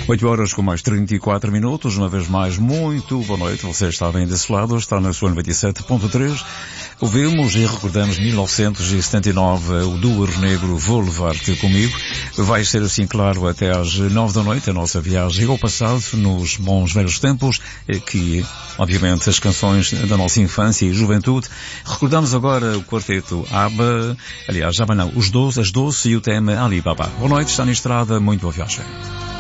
8 horas com mais 34 minutos, uma vez mais, muito boa noite. Você está bem desse lado, está na sua 97.3. Ouvimos e recordamos 1979, o duo Negro, Vou Levar-te Comigo. Vai ser assim, claro, até às 9 da noite, a nossa viagem ao passado, nos bons velhos tempos, que, obviamente, as canções da nossa infância e juventude. Recordamos agora o quarteto ABBA, aliás, ABBA não, as Doce e o tema Alibaba. Boa noite, está na estrada, muito boa viagem.